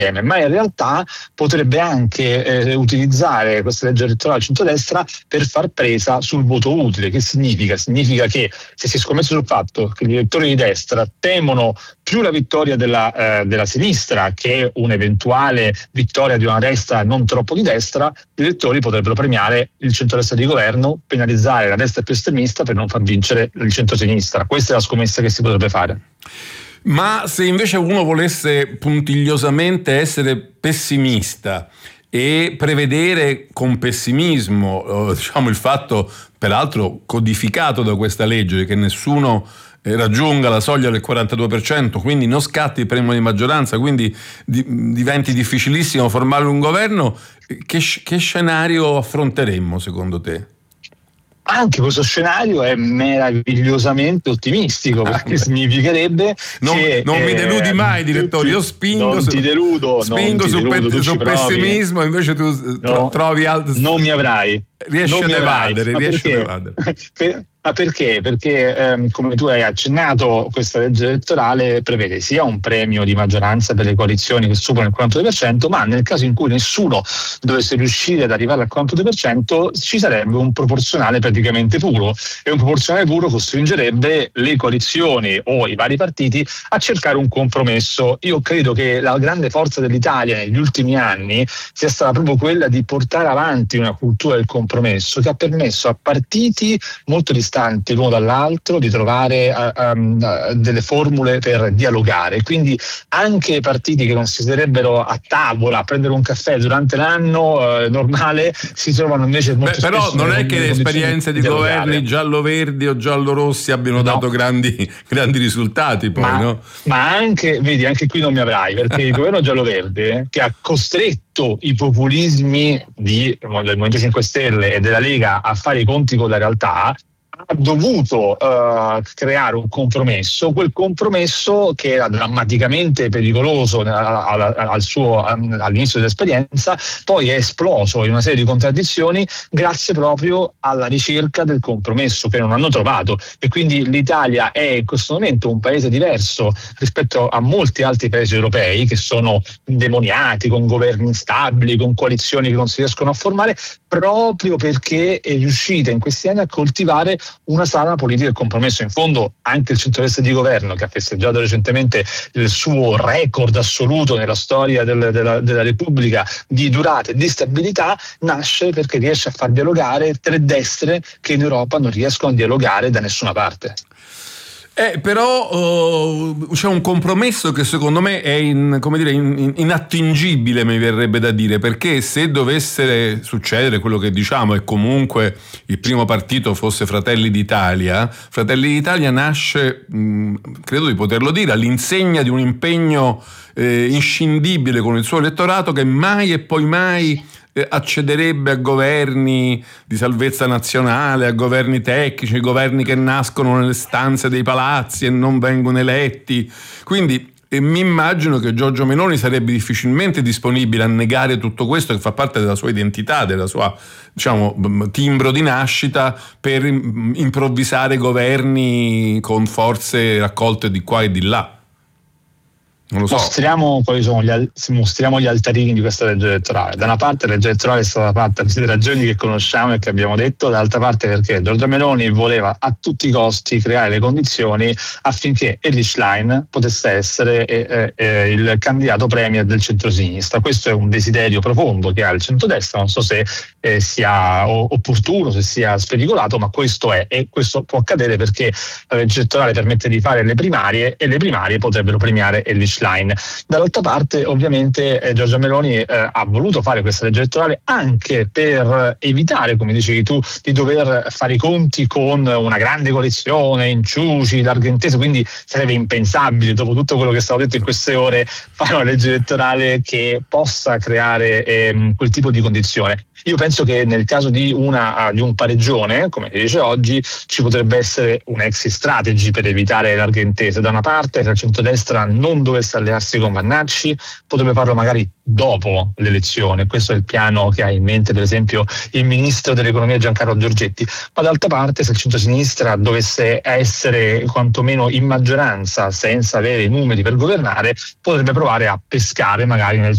ma in realtà potrebbe anche utilizzare questa legge elettorale al centrodestra per far presa sul voto utile. Che significa? Significa che se si scommette sul fatto che gli elettori di destra temono più la vittoria della sinistra che un'eventuale vittoria di una destra non troppo di destra, gli elettori potrebbero premiare il centrodestra di governo, penalizzare la destra più estremista per non far vincere il centrosinistra. Questa è la scommessa che si potrebbe fare. Ma se invece uno volesse puntigliosamente essere pessimista e prevedere con pessimismo, diciamo, il fatto, peraltro codificato da questa legge, che nessuno raggiunga la soglia del 42%, quindi non scatti il premio di maggioranza, quindi diventi difficilissimo formare un governo, che scenario affronteremmo secondo te? Anche questo scenario è meravigliosamente ottimistico, perché significherebbe non mi deludi mai, direttore. Io spingo sul pessimismo, invece tu trovi altro. Non mi avrai. Riesci ad evadere. Ma perché? Perché come tu hai accennato, questa legge elettorale prevede sia un premio di maggioranza per le coalizioni che superano il 42%, ma nel caso in cui nessuno dovesse riuscire ad arrivare al 42%, ci sarebbe un proporzionale praticamente puro, e un proporzionale puro costringerebbe le coalizioni o i vari partiti a cercare un compromesso. Io credo che la grande forza dell'Italia negli ultimi anni sia stata proprio quella di portare avanti una cultura del compromesso, che ha permesso a partiti molto distanti l'uno dall'altro di trovare delle formule per dialogare. Quindi anche partiti che non si sedrebbero a tavola a prendere un caffè durante l'anno normale si trovano invece molto spesso. Però non è che le esperienze di governi giallo-verdi o giallo-rossi abbiano dato grandi risultati poi, no? Ma anche qui non mi avrai, perché il governo giallo-verde, che ha costretto i populismi del Movimento 5 Stelle e della Lega a fare i conti con la realtà, ha dovuto creare un compromesso, quel compromesso che era drammaticamente pericoloso all'inizio dell'esperienza, poi è esploso in una serie di contraddizioni grazie proprio alla ricerca del compromesso che non hanno trovato. E quindi l'Italia è in questo momento un paese diverso rispetto a molti altri paesi europei che sono indemoniati con governi instabili, con coalizioni che non si riescono a formare, proprio perché è riuscita in questi anni a coltivare una sana politica del compromesso. In fondo anche il centrodestra di governo, che ha festeggiato recentemente il suo record assoluto nella storia della Repubblica di durata e di stabilità, nasce perché riesce a far dialogare tre destre che in Europa non riescono a dialogare da nessuna parte. Però c'è un compromesso che secondo me è inattingibile, mi verrebbe da dire, perché se dovesse succedere quello che diciamo e comunque il primo partito fosse Fratelli d'Italia nasce, credo di poterlo dire, all'insegna di un impegno inscindibile con il suo elettorato, che mai e poi mai accederebbe a governi di salvezza nazionale, a governi tecnici, governi che nascono nelle stanze dei palazzi e non vengono eletti. Quindi mi immagino che Giorgia Meloni sarebbe difficilmente disponibile a negare tutto questo, che fa parte della sua identità, della sua, diciamo, timbro di nascita, per improvvisare governi con forze raccolte di qua e di là. Non lo so. Mostriamo gli altarini di questa legge elettorale. Da una parte la legge elettorale è stata fatta per le ragioni che conosciamo e che abbiamo detto, dall'altra parte perché Giorgia Meloni voleva a tutti i costi creare le condizioni affinché Elly Schlein potesse essere il candidato premier del centrosinistra. Questo è un desiderio profondo che ha il centrodestra, non so se sia opportuno, se sia spericolato, ma questo è, e questo può accadere perché la legge elettorale permette di fare le primarie e le primarie potrebbero premiare Elly Schlein. Dall'altra parte ovviamente Giorgia Meloni ha voluto fare questa legge elettorale anche per evitare, come dicevi tu, di dover fare i conti con una grande coalizione, inciuci, larghe intese, quindi sarebbe impensabile, dopo tutto quello che è stato detto in queste ore, fare una legge elettorale che possa creare quel tipo di condizione. Io penso che nel caso di un pareggione, come si dice oggi, ci potrebbe essere un exit strategy per evitare le larghe intese. Da una parte, se il centrodestra non dovesse allearsi con Vannacci, potrebbe farlo magari dopo l'elezione. Questo è il piano che ha in mente per esempio il ministro dell'economia Giancarlo Giorgetti. Ma d'altra parte, se il centrosinistra dovesse essere quantomeno in maggioranza senza avere i numeri per governare, potrebbe provare a pescare magari nel